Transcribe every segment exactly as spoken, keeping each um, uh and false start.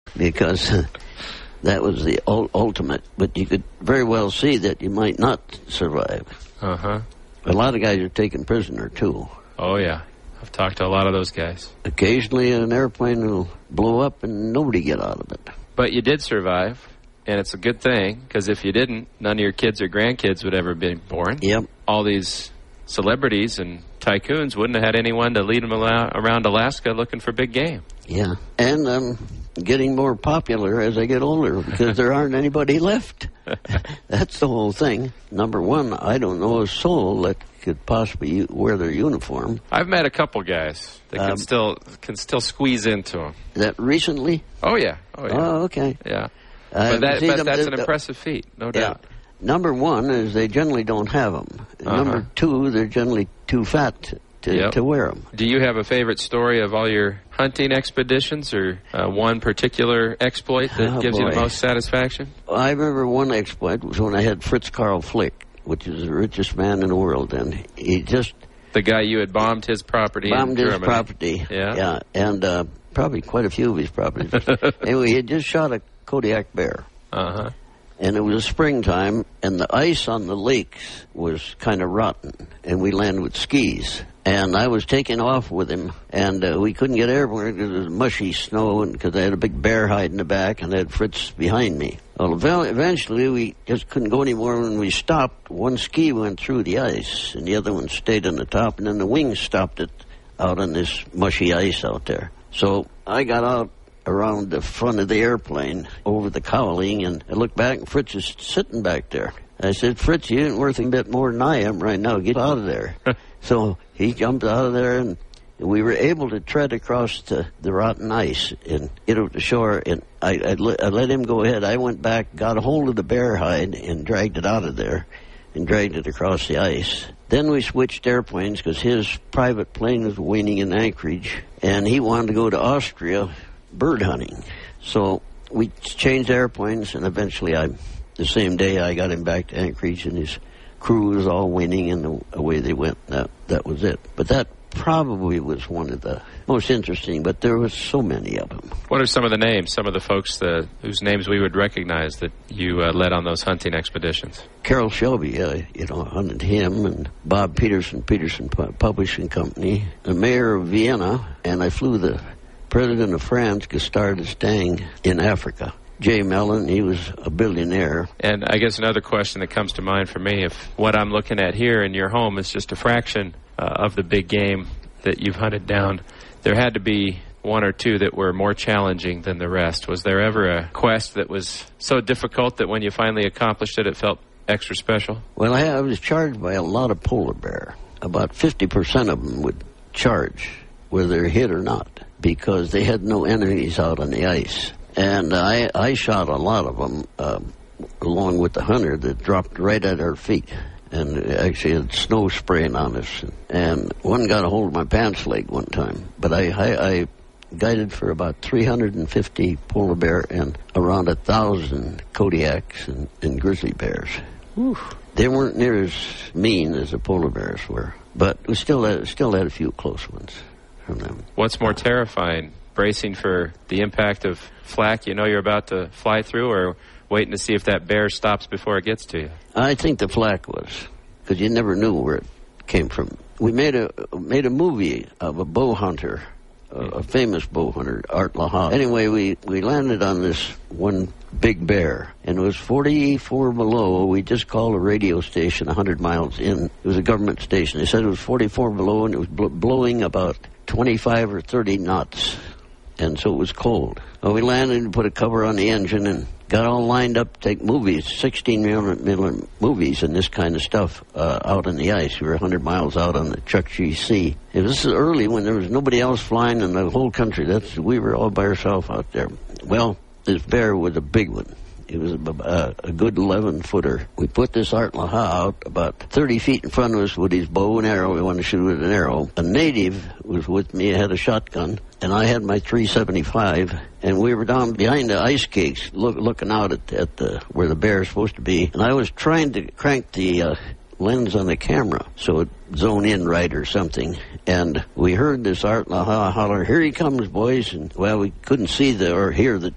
because uh, that was the ul- ultimate. But you could very well see that you might not survive. Uh-huh. A lot of guys are taken prisoner, too. Oh, yeah. I've talked to a lot of those guys. Occasionally an airplane will blow up and nobody get out of it. But you did survive, and it's a good thing, because if you didn't, none of your kids or grandkids would ever be born. Yep. All these celebrities and tycoons wouldn't have had anyone to lead them around Alaska looking for big game. Yeah. And I'm getting more popular as I get older because there aren't anybody left. That's the whole thing. Number one, I don't know a soul that could possibly wear their uniform. I've met a couple guys that can Um, still can still squeeze into them. That recently? Oh, yeah. Oh, yeah. Oh, okay. Yeah. Uh, But, that, see, but the- that's the- an impressive feat, no Yeah. doubt. Number one is they generally don't have them. Uh-huh. Number two, they're generally too fat to, Yep. to wear them. Do you have a favorite story of all your hunting expeditions, or uh, one particular exploit that Oh, gives you boy. the most satisfaction? I remember one exploit was when I had Fritz Karl Flick, which is the richest man in the world, and he just The guy you had bombed his property bombed in his Germany. property. Yeah. Yeah, and uh, probably quite a few of his properties. Anyway, he had just shot a Kodiak bear. Uh-huh. And it was springtime, and the ice on the lakes was kind of rotten, and we landed with skis. And I was taking off with him, and uh, we couldn't get airborne because it was mushy snow, and because I had a big bear hide in the back, and I had Fritz behind me. Well, ev- eventually, we just couldn't go anymore. When we stopped, one ski went through the ice, and the other one stayed on the top, and then the wings stopped it out on this mushy ice out there. So I got out around the front of the airplane over the cowling, and I looked back, and Fritz is sitting back there. I said, Fritz, you ain't worth a bit more than I am right now. Get out of there. So he jumped out of there, and we were able to tread across the, the rotten ice and get out to shore, and I, I, let, I let him go ahead. I went back, got a hold of the bear hide, and dragged it out of there and dragged it across the ice. Then we switched airplanes because his private plane was waiting in Anchorage, and he wanted to go to Austria bird hunting. So we changed airplanes, and eventually I, the same day I got him back to Anchorage, and his crew was all winning, and the, away they went. That, that was it. But that probably was one of the most interesting, but there was so many of them. What are some of the names, some of the folks that, whose names we would recognize that you uh, led on those hunting expeditions? Carroll Shelby, uh, you know, hunted him, and Bob Peterson, Peterson Pu- Publishing Company, the mayor of Vienna, and I flew the president of France, Gustave d'Estaing, in Africa. Jay Mellon, he was a billionaire. And I guess another question that comes to mind for me, if what I'm looking at here in your home is just a fraction uh, of the big game that you've hunted down, there had to be one or two that were more challenging than the rest. Was there ever a quest that was so difficult that when you finally accomplished it, it felt extra special? Well, I, I was charged by a lot of polar bear. About fifty percent of them would charge, whether they're hit or not, because they had no enemies out on the ice. And I, I shot a lot of them, uh, along with the hunter, that dropped right at our feet. And actually had snow spraying on us. And one got a hold of my pants leg one time. But I, I, I guided for about three hundred fifty polar bear and around one thousand Kodiaks and, and grizzly bears. Whew. They weren't near as mean as the polar bears were. But we still had, still had a few close ones from them. What's more terrifying, bracing for the impact of flak you know you're about to fly through, or waiting to see if that bear stops before it gets to you? I think the flak was, because you never knew where it came from. We made a made a movie of a bow hunter, a, a famous bow hunter, Art Lahav. Anyway, we, we landed on this one big bear, and it was forty-four below. We just called a radio station one hundred miles in. It was a government station. They said it was forty-four below, and it was bl- blowing about twenty-five or thirty knots. And so it was cold. Well, we landed and put a cover on the engine and got all lined up to take movies, sixteen millimeter movies and this kind of stuff uh, out on the ice. We were one hundred miles out on the Chukchi Sea. It was early when there was nobody else flying in the whole country. That's we were all by ourselves out there. Well, this bear was a big one. It was a, a good eleven-footer. We put this Art Laha out about thirty feet in front of us with his bow and arrow. We wanted to shoot with an arrow. A native was with me, had a shotgun, and I had my three seventy-five, and we were down behind the ice cakes look, looking out at, at the where the bear is supposed to be, and I was trying to crank the uh, lens on the camera so it zone in right or something, and we heard this Art Laha holler, "Here he comes, boys," and well, we couldn't see the or hear the twang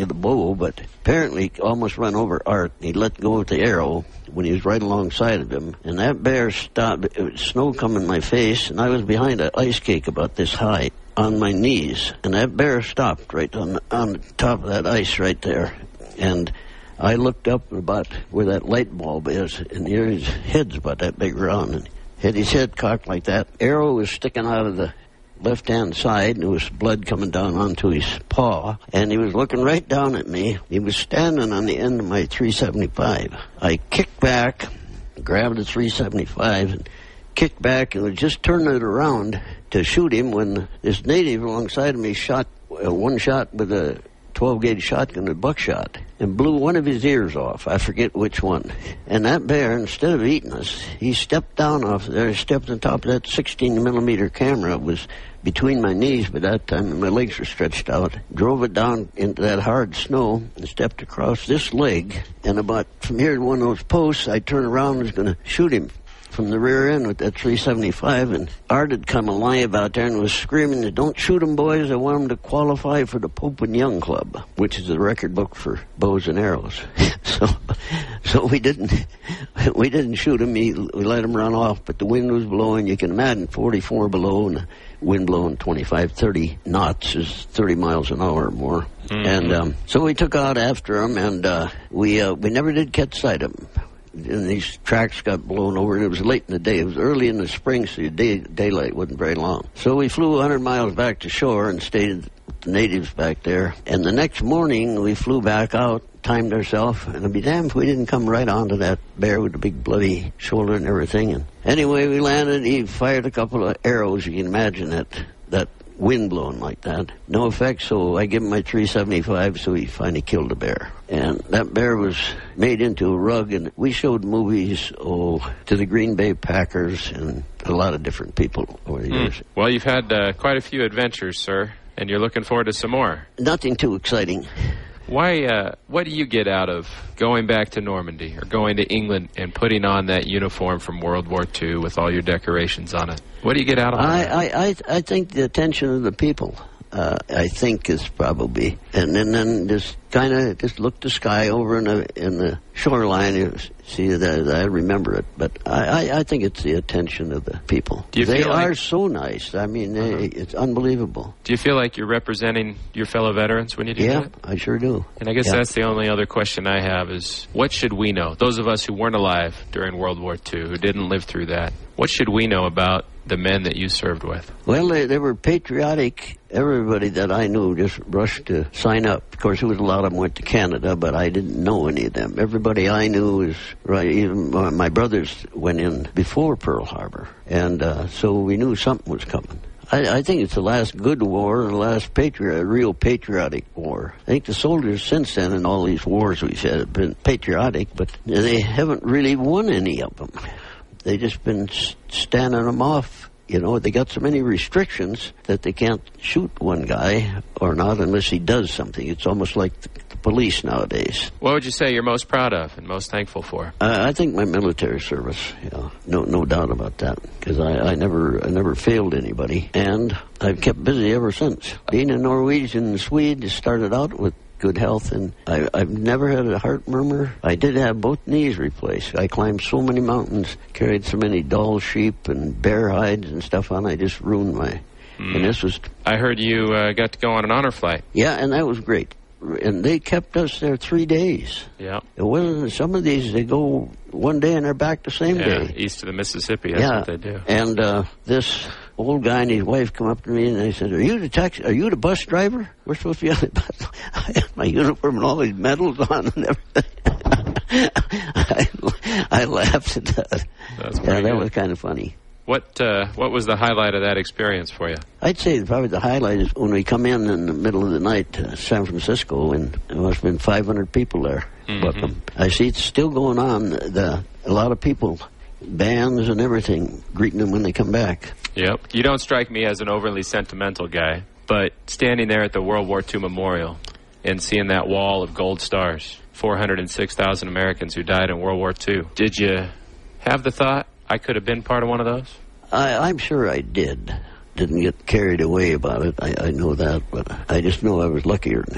the bow, but apparently almost run over Art. He let go of the arrow when he was right alongside of him, and that bear stopped. It was snow come in my face, and I was behind an ice cake about this high on my knees, and that bear stopped right on the, on the top of that ice right there, and I looked up about where that light bulb is, and there his head's about that big round, and had his head cocked like that. Arrow was sticking out of the left-hand side, and there was blood coming down onto his paw, and he was looking right down at me. He was standing on the end of my three seventy-five. I kicked back, grabbed the three seventy-five, and kicked back, and was just turning it around to shoot him when this native alongside of me shot uh, one shot with a twelve-gauge shotgun with buckshot and blew one of his ears off. I forget which one. And that bear, instead of eating us, he stepped down off there, stepped on top of that sixteen millimeter camera. It was between my knees by that time, and my legs were stretched out. Drove it down into that hard snow and stepped across this leg. And about from here to one of those posts, I turned around and was going to shoot him from the rear end with that three seventy-five, and Art had come alive out there and was screaming, "Don't shoot him, boys. I want him to qualify for the Pope and Young Club," which is the record book for bows and arrows. so so we didn't we didn't shoot him. He, we let him run off, but the wind was blowing. You can imagine forty-four below and the wind blowing twenty-five, thirty knots is thirty miles an hour or more. Mm-hmm. And um, so we took out after him, and uh, we uh, we never did catch sight of him. And these tracks got blown over, and it was late in the day. It was early in the spring, so the day, daylight wasn't very long. So we flew one hundred miles back to shore and stayed with the natives back there. And the next morning, we flew back out, timed ourselves, and I'd be damned if we didn't come right onto that bear with the big bloody shoulder and everything. And anyway, we landed. He fired a couple of arrows. You can imagine that that wind blowing like that. No effect, so I give him my three seventy-five, so he finally killed the bear. And that bear was made into a rug, and we showed movies oh, to the Green Bay Packers and a lot of different people over the years. Mm. Well, you've had uh, quite a few adventures, sir, and you're looking forward to some more. Nothing too exciting. Why? Uh, what do you get out of going back to Normandy or going to England and putting on that uniform from World War Two with all your decorations on it? What do you get out of I, that? I, I, I think the attention of the people, uh, I think, is probably, and then, then just kind of just look the sky over in the in the shoreline. You see that I remember it, but I, I, I think it's the attention of the people. Do you they feel are like, so nice. I mean, they, uh-huh. It's unbelievable. Do you feel like you're representing your fellow veterans when you do yeah, that? Yeah, I sure do. And I guess yeah. that's the only other question I have is, what should we know? Those of us who weren't alive during World War Two, who didn't live through that, what should we know about the men that you served with? Well, they, they were patriotic. Everybody that I knew just rushed to sign up. Of course, there was a lot of them went to Canada, but I didn't know any of them. Everybody I knew was, right, even my, my brothers went in before Pearl Harbor, and uh, so we knew something was coming. I, I think it's the last good war, the last patriot, real patriotic war. I think the soldiers since then in all these wars we've had have been patriotic, but they haven't really won any of them. They've just been standing them off. You know, they got so many restrictions that they can't shoot one guy or not unless he does something. It's almost like the, the police nowadays. What would you say you're most proud of and most thankful for? Uh, I think my military service. You know, no, no doubt about that. Because I, I never, I never failed anybody, and I've kept busy ever since. Being a Norwegian Swede started out with good health, and I, I've never had a heart murmur. I did have both knees replaced. I climbed so many mountains, carried so many doll sheep and bear hides and stuff on, I just ruined my... Mm. And this was... I heard you uh, got to go on an honor flight. Yeah, and that was great. And they kept us there three days. Yeah. It wasn't... Some of these, they go one day and they're back the same yeah, day. East of the Mississippi, that's yeah. what they do. And uh, this... old guy and his wife come up to me and they said, "Are you the taxi? Are you the bus driver? We're supposed to be on the bus." I had my uniform and all these medals on and everything. I, I laughed at that. That's yeah, that good. was was kind of funny. What uh, What was the highlight of that experience for you? I'd say probably the highlight is when we come in in the middle of the night to San Francisco, and there must have been five hundred people there. Mm-hmm. But um, I see it's still going on. The, a lot of people, bands and everything, greeting them when they come back. Yep. You don't strike me as an overly sentimental guy, but standing there at the World War Two Memorial and seeing that wall of gold stars, four hundred six thousand Americans who died in World War Two, did you have the thought, I could have been part of one of those? I, I'm sure I did. Didn't get carried away about it. I, I know that, but I just know I was luckier than hell.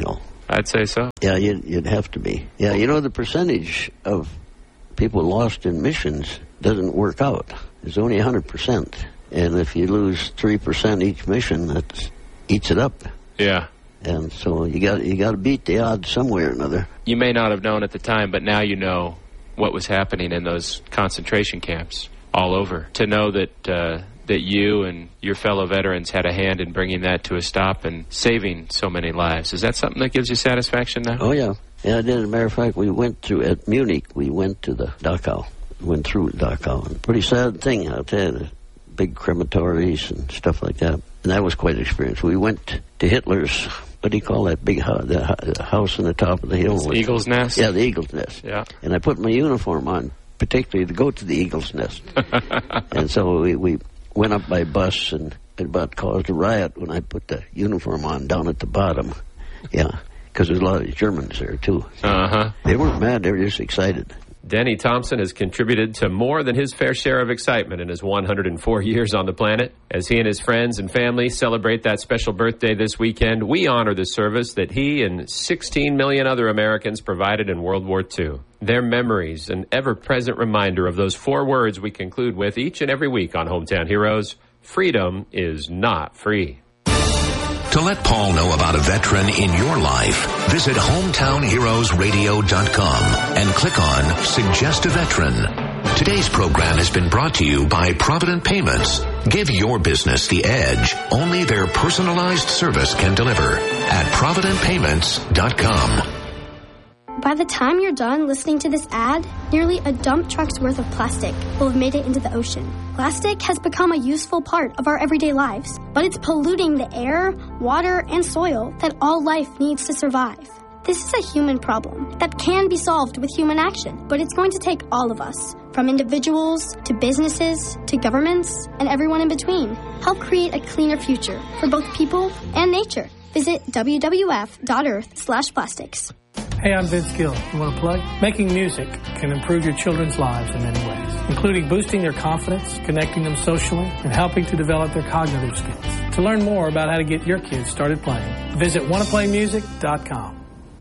I'd say so. Yeah, you'd, you'd have to be. Yeah, you know, the percentage of people lost in missions doesn't work out. It's only one hundred percent. And if you lose three percent each mission, that eats it up. Yeah. And so you got you got to beat the odds somewhere or another. You may not have known at the time, but now you know what was happening in those concentration camps all over. To know that uh, that you and your fellow veterans had a hand in bringing that to a stop and saving so many lives. Is that something that gives you satisfaction now? Oh, yeah. Yeah, I did. As a matter of fact, we went to, at Munich, we went to the Dachau. Went through Dachau. And pretty sad thing, I'll tell you. The big crematories and stuff like that. And that was quite an experience. We went to Hitler's, what do you call that big house, the house on the top of the hill? With, Eagle's Nest? Yeah, the Eagle's Nest. Yeah. And I put my uniform on, particularly to go to the Eagle's Nest. And so we, we went up by bus, and it about caused a riot when I put the uniform on down at the bottom. Yeah, because there's a lot of Germans there, too. Uh-huh. They weren't mad, they were just excited. Denny Thompson has contributed to more than his fair share of excitement in his one hundred four years on the planet. As he and his friends and family celebrate that special birthday this weekend, we honor the service that he and sixteen million other Americans provided in World War Two. Their memories, an ever-present reminder of those four words we conclude with each and every week on Hometown Heroes: freedom is not free. To let Paul know about a veteran in your life, visit hometown heroes radio dot com and click on Suggest a Veteran. Today's program has been brought to you by Provident Payments. Give your business the edge only their personalized service can deliver at provident payments dot com. By the time you're done listening to this ad, nearly a dump truck's worth of plastic will have made it into the ocean. Plastic has become a useful part of our everyday lives, but it's polluting the air, water, and soil that all life needs to survive. This is a human problem that can be solved with human action, but it's going to take all of us, from individuals to businesses to governments and everyone in between. Help create a cleaner future for both people and nature. Visit w w f dot earth slash plastics. Hey, I'm Vince Gill. You want to play? Making music can improve your children's lives in many ways, including boosting their confidence, connecting them socially, and helping to develop their cognitive skills. To learn more about how to get your kids started playing, visit wanna play music dot com.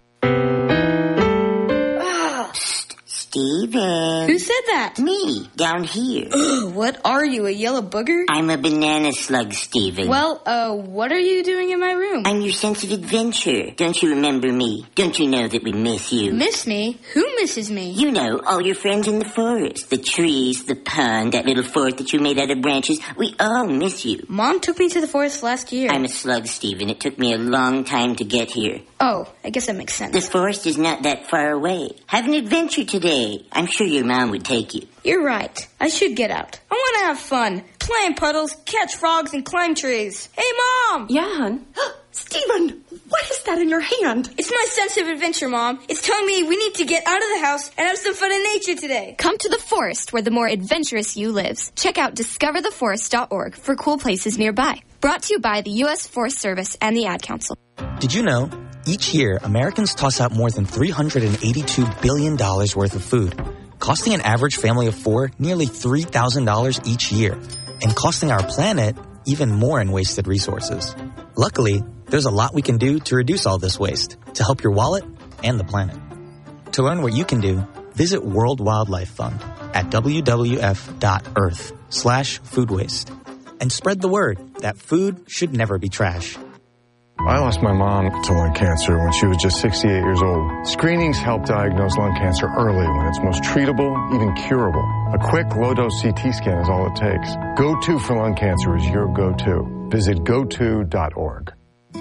Steven. Who said that? Me, down here. Ugh, what are you, a yellow booger? I'm a banana slug, Steven. Well, uh, what are you doing in my room? I'm your sense of adventure. Don't you remember me? Don't you know that we miss you? Miss me? Who misses me? You know, all your friends in the forest. The trees, the pond, that little fort that you made out of branches. We all miss you. Mom took me to the forest last year. I'm a slug, Steven. It took me a long time to get here. Oh, I guess that makes sense. The forest is not that far away. Have an adventure today. I'm sure your mom would take you. You're right. I should get out. I want to have fun. Play in puddles, catch frogs, and climb trees. Hey, Mom! Yeah, hon? Steven, what is that in your hand? It's my sense of adventure, Mom. It's telling me we need to get out of the house and have some fun in nature today. Come to the forest where the more adventurous you lives. Check out discover the forest dot org for cool places nearby. Brought to you by the U S Forest Service and the Ad Council. Did you know? Each year, Americans toss out more than three hundred eighty-two billion dollars worth of food, costing an average family of four nearly three thousand dollars each year, and costing our planet even more in wasted resources. Luckily, there's a lot we can do to reduce all this waste, to help your wallet and the planet. To learn what you can do, visit World Wildlife Fund at w w f dot earth slash food waste and spread the word that food should never be trash. I lost my mom to lung cancer when she was just sixty-eight years old. Screenings help diagnose lung cancer early when it's most treatable, even curable. A quick, low-dose C T scan is all it takes. Go to for lung cancer is your go-to. Visit go to dot org.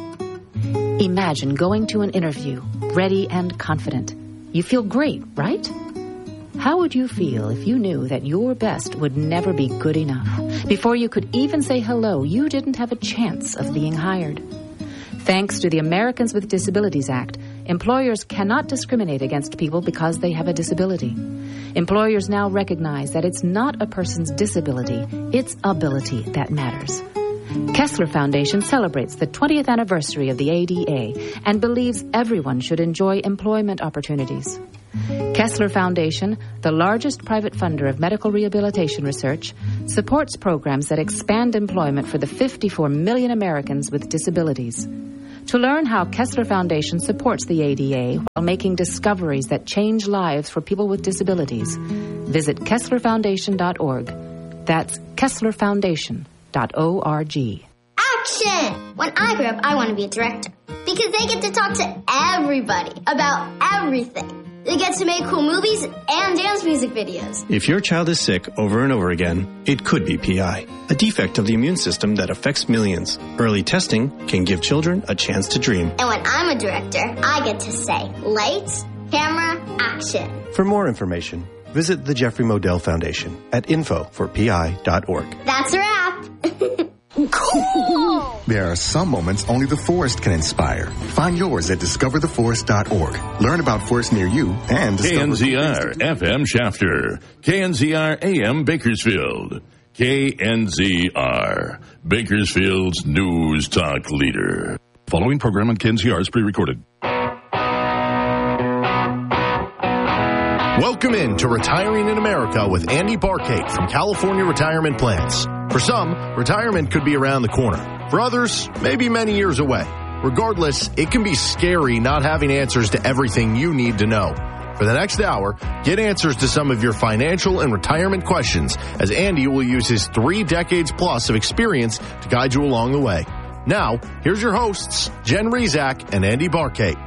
Imagine going to an interview, ready and confident. You feel great, right? How would you feel if you knew that your best would never be good enough? Before you could even say hello, you didn't have a chance of being hired. Thanks to the Americans with Disabilities Act, employers cannot discriminate against people because they have a disability. Employers now recognize that it's not a person's disability, it's ability that matters. Kessler Foundation celebrates the twentieth anniversary of the A D A and believes everyone should enjoy employment opportunities. Kessler Foundation, the largest private funder of medical rehabilitation research, supports programs that expand employment for the fifty-four million Americans with disabilities. To learn how Kessler Foundation supports the A D A while making discoveries that change lives for people with disabilities, visit Kessler Foundation dot org. That's Kessler Foundation dot org. Action! When I grow up, I want to be a director because they get to talk to everybody about everything. They get to make cool movies and dance music videos. If your child is sick over and over again, it could be P I, a defect of the immune system that affects millions. Early testing can give children a chance to dream. And when I'm a director, I get to say, lights, camera, action. For more information, visit the Jeffrey Modell Foundation at info for P I dot org. That's a wrap. Cool! There are some moments only the forest can inspire. Find yours at discover the forest dot org. Learn about forests near you and discover K N Z R F M Shafter, K N Z R A M Bakersfield, K N Z R, Bakersfield's news talk leader. Following program on K N Z R is pre-recorded. Welcome in to Retiring in America with Andy Barkate from California Retirement Plans. For some, retirement could be around the corner. For others, maybe many years away. Regardless, it can be scary not having answers to everything you need to know. For the next hour, get answers to some of your financial and retirement questions as Andy will use his three decades plus of experience to guide you along the way. Now, here's your hosts, Jen Rezac and Andy Barkate.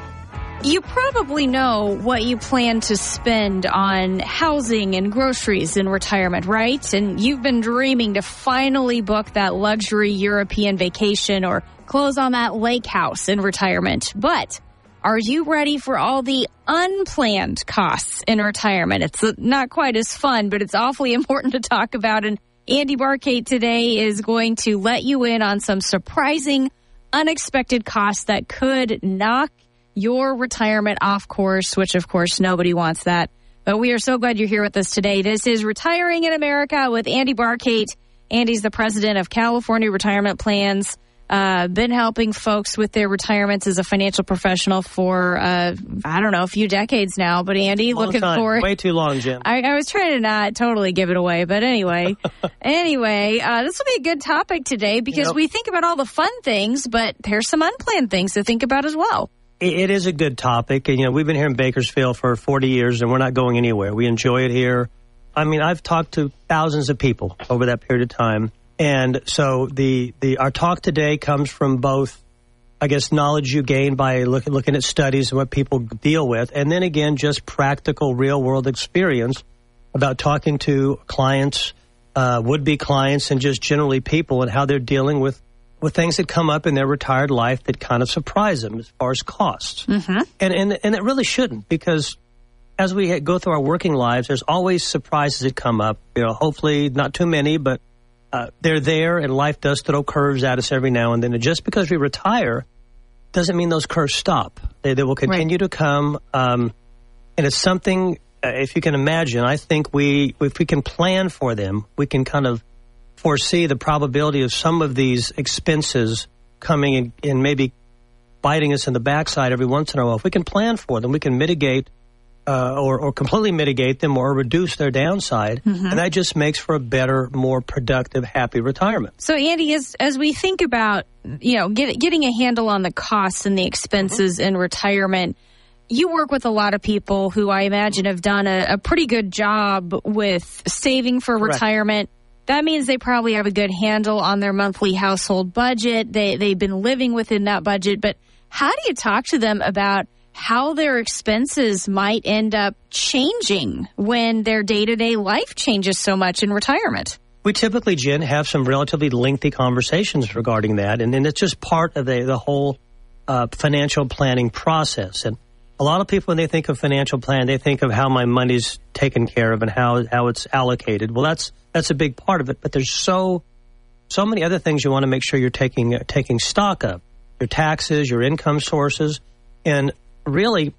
You probably know what you plan to spend on housing and groceries in retirement, right? And you've been dreaming to finally book that luxury European vacation or close on that lake house in retirement. But are you ready for all the unplanned costs in retirement? It's not quite as fun, but it's awfully important to talk about. And Andy Barkate today is going to let you in on some surprising, unexpected costs that could knock your retirement off course, which, of course, nobody wants that. But we are so glad you're here with us today. This is Retiring in America with Andy Barkate. Andy's the president of California Retirement Plans. Uh, been helping folks with their retirements as a financial professional for, uh, I don't know, a few decades now. But, Andy, long looking time. for... Way too long, Jim. I, I was trying to not totally give it away. But anyway, anyway, uh, this will be a good topic today because Yep. we think about all the fun things, but there's some unplanned things to think about as well. It is a good topic. And, you know, we've been here in Bakersfield for forty years, and we're not going anywhere. We enjoy it here. I mean, I've talked to thousands of people over that period of time. And so the, the our talk today comes from both, I guess, knowledge you gain by look, looking at studies and what people deal with, and then, again, just practical, real-world experience about talking to clients, uh, would-be clients, and just generally people and how they're dealing with with things that come up in their retired life that kind of surprise them as far as costs. Mm-hmm. And, and and it really shouldn't, because as we go through our working lives, there's always surprises that come up. You know, hopefully not too many, but uh, they're there, and life does throw curves at us every now and then. And just because we retire doesn't mean those curves stop. They, they will continue right. to come. Um, and it's something, uh, if you can imagine, I think we, if we can plan for them, we can kind of foresee the probability of some of these expenses coming in, and maybe biting us in the backside every once in a while. If we can plan for them, we can mitigate uh, or, or completely mitigate them or reduce their downside, mm-hmm. and that just makes for a better, more productive, happy retirement. So, Andy, as as we think about, you know, get, getting a handle on the costs and the expenses mm-hmm. in retirement, you work with a lot of people who I imagine have done a, a pretty good job with saving for Correct. retirement. That means they probably have a good handle on their monthly household budget. They, they've been living within that budget. But how do you talk to them about how their expenses might end up changing when their day-to-day life changes so much in retirement? We typically, Jen, have some relatively lengthy conversations regarding that. And, and it's just part of the, the whole uh, financial planning process. And a lot of people, when they think of financial plan, they think of how my money's taken care of and how, how it's allocated. Well, that's That's a big part of it, but there's so so many other things you want to make sure you're taking uh, taking stock of. Your taxes, your income sources, and really,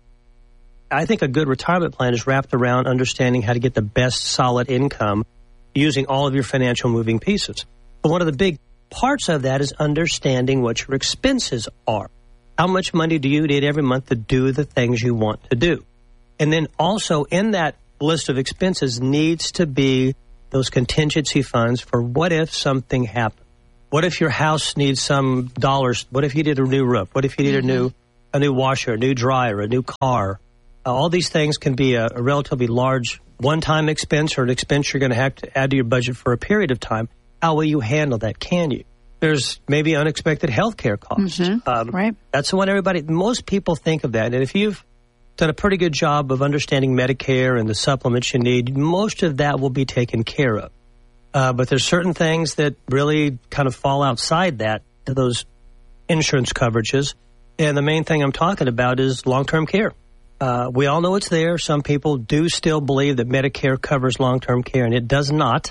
I think a good retirement plan is wrapped around understanding how to get the best solid income using all of your financial moving pieces. But one of the big parts of that is understanding what your expenses are. How much money do you need every month to do the things you want to do? And then also in that list of expenses needs to be those contingency funds for what if something happened. What if your house needs some dollars? What if you did a new roof? What if you need mm-hmm. a new a new washer, a new dryer, a new car? Uh, all these things can be a, a relatively large one-time expense or an expense you're going to have to add to your budget for a period of time. How will you handle that? Can you? There's maybe unexpected health care costs. Mm-hmm. Um, right. That's the one everybody, most people think of that. And if you've done a pretty good job of understanding Medicare and the supplements you need, most of that will be taken care of. Uh, but there's certain things that really kind of fall outside that, to those insurance coverages. And the main thing I'm talking about is long-term care. Uh, we all know it's there. Some people do still believe that Medicare covers long-term care, and it does not.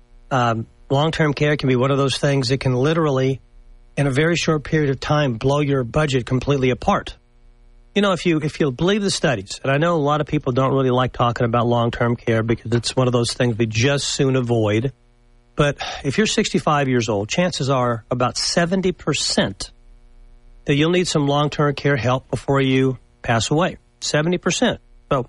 Um, long-term care can be one of those things that can literally, in a very short period of time, blow your budget completely apart. You know, if you if you believe the studies, and I know a lot of people don't really like talking about long-term care because it's one of those things we just soon avoid. But if you're sixty-five years old, chances are about seventy percent that you'll need some long-term care help before you pass away. seventy percent. So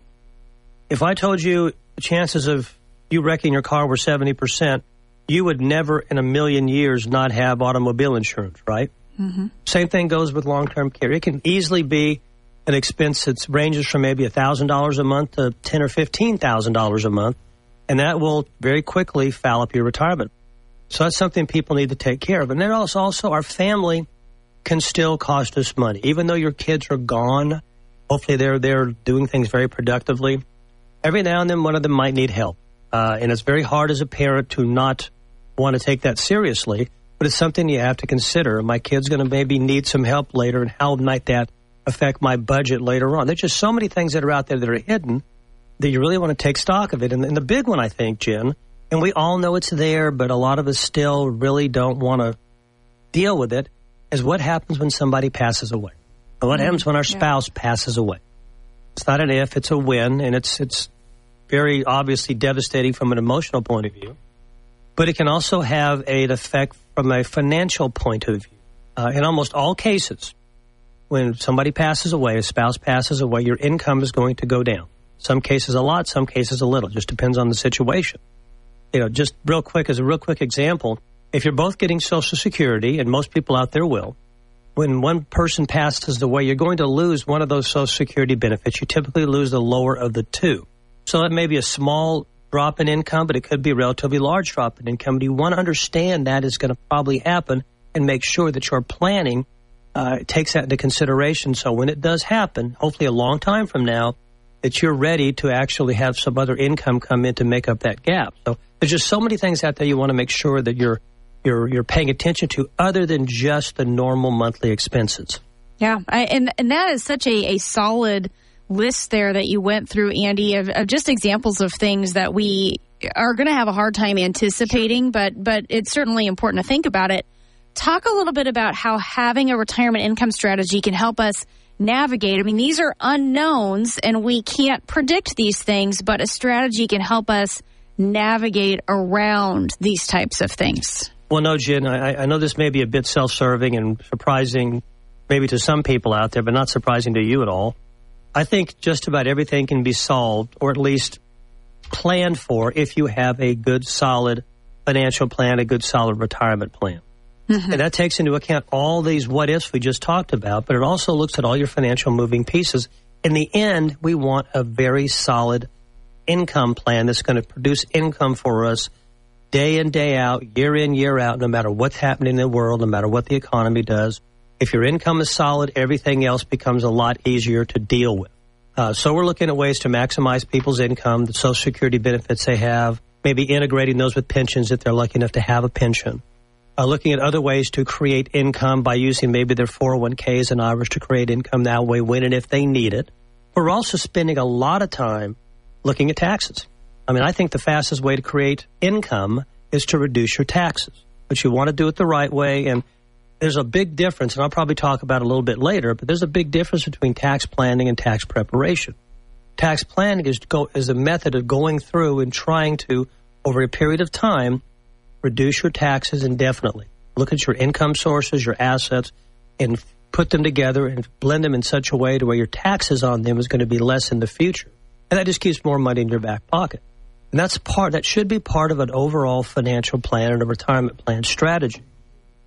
if I told you the chances of you wrecking your car were seventy percent, you would never in a million years not have automobile insurance, right? Mm-hmm. Same thing goes with long-term care. It can easily be an expense that ranges from maybe one thousand dollars a month to ten thousand dollars or fifteen thousand dollars a month, and that will very quickly foul up your retirement. So that's something people need to take care of. And then also, also our family can still cost us money. Even though your kids are gone, hopefully they're, they're doing things very productively, every now and then one of them might need help. Uh, and it's very hard as a parent to not want to take that seriously, but it's something you have to consider. My kid's going to maybe need some help later, and how might that affect my budget later on? There's just so many things that are out there that are hidden that you really want to take stock of it. And, and the big one, I think, Jen, and we all know it's there, but a lot of us still really don't want to deal with it, is what happens when somebody passes away. What mm-hmm. happens when our spouse yeah. passes away? It's not an if, it's a when, and it's it's very obviously devastating from an emotional point of view. But it can also have an effect from a financial point of view. Uh, in almost all cases, when somebody passes away, a spouse passes away, your income is going to go down. Some cases a lot, some cases a little. Just depends on the situation. You know, just real quick, as a real quick example, if you're both getting Social Security, and most people out there will, when one person passes away, you're going to lose one of those Social Security benefits. You typically lose the lower of the two. So it may be a small drop in income, but it could be a relatively large drop in income. Do you want to understand that is going to probably happen and make sure that your planning uh, takes that into consideration? So when it does happen, hopefully a long time from now, that you're ready to actually have some other income come in to make up that gap. So there's just so many things out there you want to make sure that you're you're you're paying attention to, other than just the normal monthly expenses. Yeah, I, and and that is such a, a solid list there that you went through, Andy, of, of just examples of things that we are going to have a hard time anticipating, but but it's certainly important to think about it. Talk a little bit about how having a retirement income strategy can help us navigate. I mean, these are unknowns, and we can't predict these things, but a strategy can help us navigate around these types of things. Well, no, Jen, I, I know this may be a bit self-serving and surprising maybe to some people out there, but not surprising to you at all. I think just about everything can be solved, or at least planned for, if you have a good, solid financial plan, a good, solid retirement plan. Mm-hmm. And that takes into account all these what-ifs we just talked about, but it also looks at all your financial moving pieces. In the end, we want a very solid income plan that's going to produce income for us day in, day out, year in, year out, no matter what's happening in the world, no matter what the economy does. If your income is solid, everything else becomes a lot easier to deal with. Uh, so we're looking at ways to maximize people's income, the Social Security benefits they have, maybe integrating those with pensions if they're lucky enough to have a pension. Uh, looking at other ways to create income by using maybe their four oh one k's and I R As to create income that way when and if they need it. We're also spending a lot of time looking at taxes. I mean, I think the fastest way to create income is to reduce your taxes, but you want to do it the right way. And there's a big difference, and I'll probably talk about it a little bit later, but there's a big difference between tax planning and tax preparation. Tax planning is, go, is a method of going through and trying to, over a period of time, reduce your taxes indefinitely. Look at your income sources, your assets, and put them together and blend them in such a way to where your taxes on them is going to be less in the future. And that just keeps more money in your back pocket. And that's part, that should be part of an overall financial plan and a retirement plan strategy.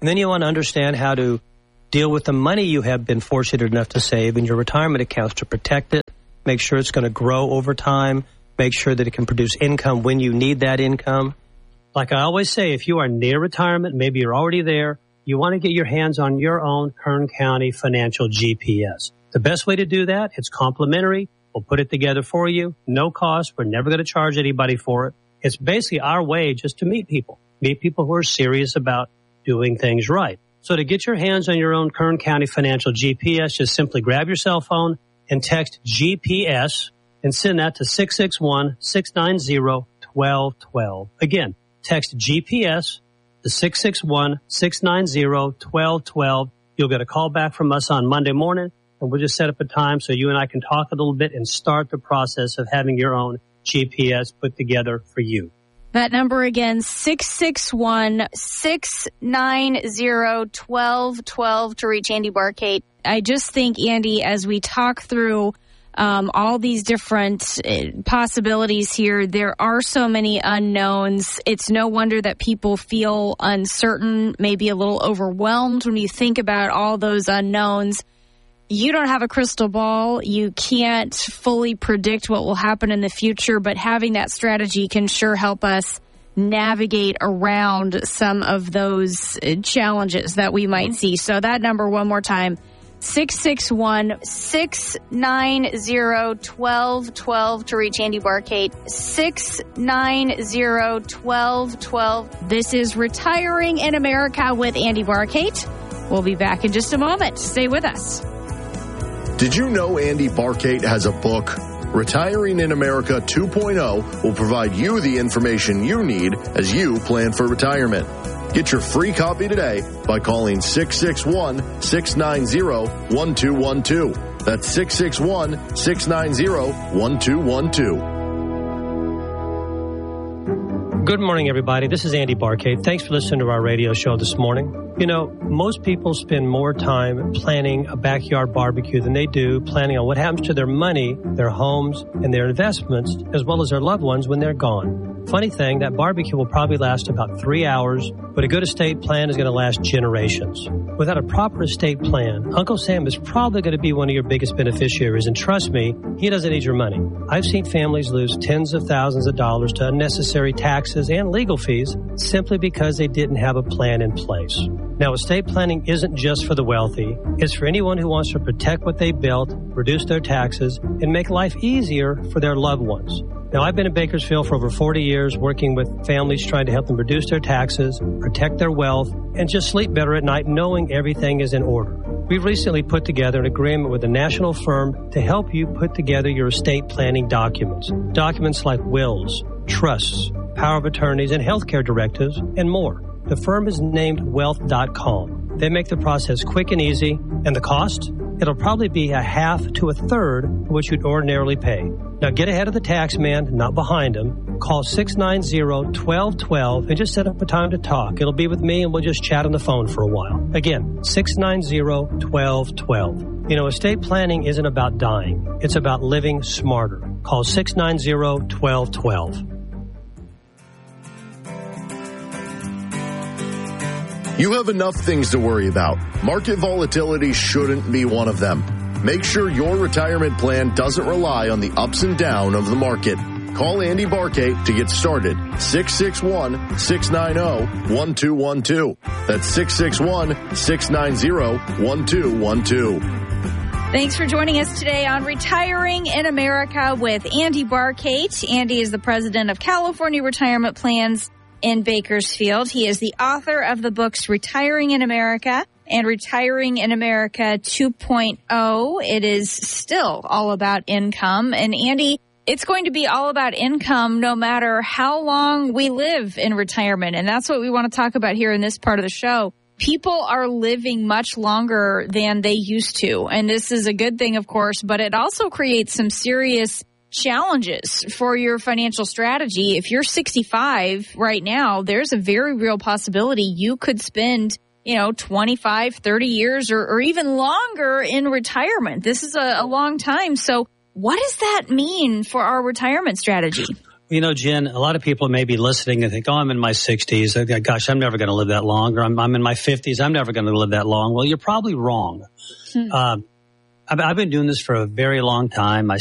And then you want to understand how to deal with the money you have been fortunate enough to save in your retirement accounts to protect it, make sure it's going to grow over time, make sure that it can produce income when you need that income. Like I always say, if you are near retirement, maybe you're already there, you want to get your hands on your own Kern County Financial G P S. The best way to do that, it's complimentary. We'll put it together for you. No cost. We're never going to charge anybody for it. It's basically our way just to meet people, meet people who are serious about doing things right. So to get your hands on your own Kern County Financial G P S, just simply grab your cell phone and text G P S and send that to six six one, six nine zero, one two one two. Again, text G P S to six six one, six nine zero, one two one two. You'll get a call back from us on Monday morning, and we'll just set up a time so you and I can talk a little bit and start the process of having your own G P S put together for you. That number again, six six one, six nine zero, one two one two to reach Andy Barkate. I just think, Andy, as we talk through um, all these different uh, possibilities here, there are so many unknowns. It's no wonder that people feel uncertain, maybe a little overwhelmed when you think about all those unknowns. You don't have a crystal ball. You can't fully predict what will happen in the future, but having that strategy can sure help us navigate around some of those challenges that we might see. So that number one more time, six six one, six nine zero, one two one two to reach Andy Barkate, six nine zero, one two one two. This is Retiring in America with Andy Barkate. We'll be back in just a moment. Stay with us. Did you know Andy Barkate has a book? Retiring in America two point oh will provide you the information you need as you plan for retirement. Get your free copy today by calling six six one, six nine zero, one two one two. That's six six one, six nine zero, one two one two. Good morning, everybody. This is Andy Barkate. Thanks for listening to our radio show this morning. You know, most people spend more time planning a backyard barbecue than they do planning on what happens to their money, their homes, and their investments, as well as their loved ones when they're gone. Funny thing, that barbecue will probably last about three hours, but a good estate plan is going to last generations. Without a proper estate plan, Uncle Sam is probably going to be one of your biggest beneficiaries, and trust me, he doesn't need your money. I've seen families lose tens of thousands of dollars to unnecessary taxes and legal fees simply because they didn't have a plan in place. Now, estate planning isn't just for the wealthy. It's for anyone who wants to protect what they built, reduce their taxes, and make life easier for their loved ones. Now, I've been in Bakersfield for over forty years working with families trying to help them reduce their taxes, protect their wealth, and just sleep better at night knowing everything is in order. We've recently put together an agreement with a national firm to help you put together your estate planning documents. Documents like wills, trusts, power of attorneys, and healthcare directives, and more. The firm is named wealth dot com. They make the process quick and easy, and the cost? It'll probably be a half to a third of what you'd ordinarily pay. Now get ahead of the tax man, not behind him. Call six nine zero, one two one two and just set up a time to talk. It'll be with me and we'll just chat on the phone for a while. Again, six nine zero, one two one two. You know, estate planning isn't about dying. It's about living smarter. Call six nine zero, one two one two. You have enough things to worry about. Market volatility shouldn't be one of them. Make sure your retirement plan doesn't rely on the ups and downs of the market. Call Andy Barkate to get started. six six one, six nine zero, one two one two. That's six six one, six nine zero, one two one two. Thanks for joining us today on Retiring in America with Andy Barkate. Andy is the president of California Retirement Plans in Bakersfield. He is the author of the books Retiring in America and Retiring in America two point oh. It is still all about income. And Andy, it's going to be all about income no matter how long we live in retirement. And that's what we want to talk about here in this part of the show. People are living much longer than they used to. And this is a good thing, of course, but it also creates some serious challenges for your financial strategy. If you're sixty-five right now, there's a very real possibility you could spend, you know, twenty-five, thirty years or, or even longer in retirement. This is a, a long time. So what does that mean for our retirement strategy? You know, Jen, a lot of people may be listening and think, oh, I'm in my sixties. Gosh, I'm never going to live that long. Or I'm, I'm in my fifties. I'm never going to live that long. Well, you're probably wrong. Hmm. Uh, I've, I've been doing this for a very long time. I